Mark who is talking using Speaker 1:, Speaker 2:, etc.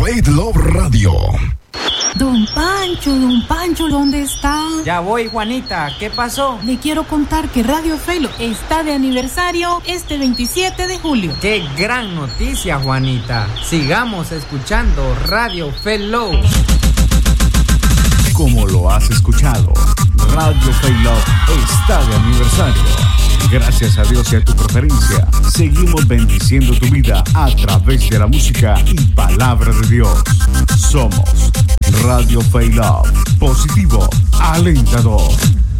Speaker 1: Faith Love Radio.
Speaker 2: Don Pancho, ¿dónde está?
Speaker 3: Ya voy, Juanita, ¿qué pasó?
Speaker 2: Le quiero contar que Radio Faith Love está de aniversario este 27 de julio.
Speaker 3: ¡Qué gran noticia, Juanita! Sigamos escuchando Radio Faith Love.
Speaker 4: Como lo has escuchado, Radio Faith Love está de aniversario. Gracias a Dios y a tu preferencia, seguimos bendiciendo tu vida a través de la música y palabra de Dios. Somos Radio Faith Love, positivo, alentador.